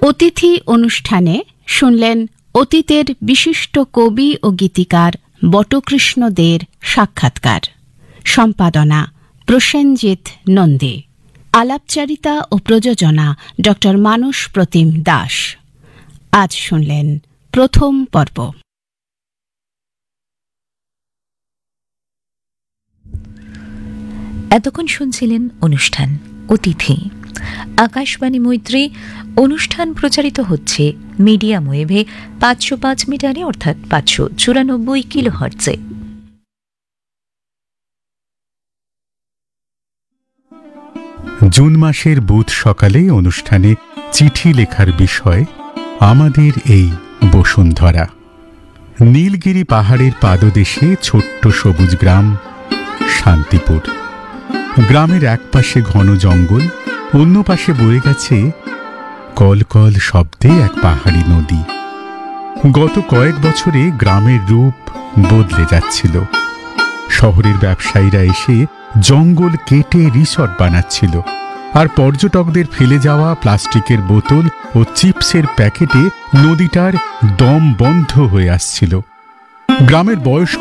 অতিথি অনুষ্ঠানে শুনলেন অতীতের বিশিষ্ট কবি ও গীতিকার বটকৃষ্ণ দের সাক্ষাৎকার। সম্পাদনা প্রসেনজিৎ নন্দী। আলাপচারিতা ও প্রযোজনা ড মানস প্রতিম দাস। আজ শুনলেন প্রথম পর্ব। এতক্ষণ শুনছিলেন অনুষ্ঠান অতিথি। আকাশবাণী মৈত্রী অনুষ্ঠান প্রচারিত হচ্ছে মিডিয়াম ওয়েভে 505 মিটারে অর্থাৎ 594 কিলোহার্টজে। জুন মাসের বুধ সকালে অনুষ্ঠানে চিঠি লেখার বিষয় আমাদের এই বসুন্ধরা। নীলগিরি পাহাড়ের পাদদেশে ছোট্ট সবুজ গ্রাম শান্তিপুর। গ্রামের এক পাশে ঘন জঙ্গল, অন্য পাশে বয়ে গেছে কলকল শব্দে এক পাহাড়ি নদী। গত কয়েক বছরে গ্রামের রূপ বদলে যাচ্ছিল। শহরের ব্যবসায়ীরা এসে জঙ্গল কেটে রিসর্ট বানাচ্ছিল, আর পর্যটকদের ফেলে যাওয়া প্লাস্টিকের বোতল ও চিপসের প্যাকেটে নদীটার দম বন্ধ হয়ে আসছিল। গ্রামের বয়স্ক